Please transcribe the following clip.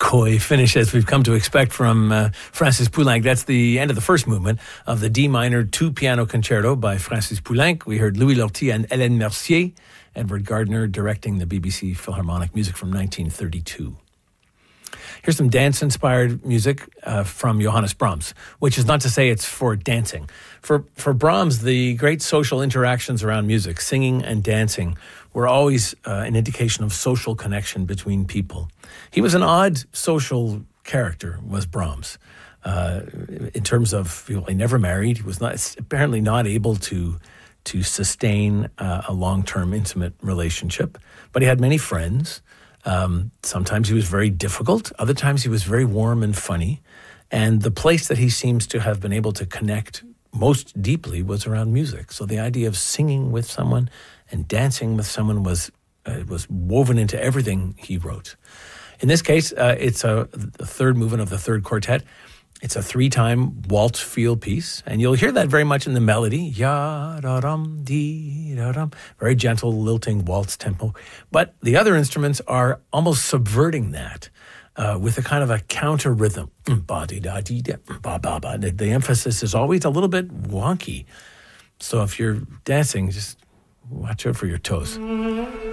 coy finish as we've come to expect from Francis Poulenc. That's the end of the first movement of the D minor 2 piano concerto by Francis Poulenc. We heard Louis Lortie and Hélène Mercier, Edward Gardner directing the BBC Philharmonic music from 1932. Here's some dance-inspired music from Johannes Brahms, which is not to say it's for dancing. For Brahms, the great social interactions around music, singing and dancing, were always an indication of social connection between people. He was an odd social character, was Brahms, in terms of he never married. He was apparently not able to sustain a long-term intimate relationship, but he had many friends. Sometimes he was very difficult. Other times he was very warm and funny. And the place that he seems to have been able to connect most deeply was around music. So the idea of singing with someone and dancing with someone was woven into everything he wrote. In this case, it's a third movement of the third quartet. It's a 3-time waltz feel piece, and you'll hear that very much in the melody. Ya-da-dum, dee-da-dum. Very gentle, lilting waltz tempo. But the other instruments are almost subverting that with a kind of a counter rhythm. Ba-dee-da-dee-da, ba-ba-ba. The emphasis is always a little bit wonky. So if you're dancing, just watch out for your toes.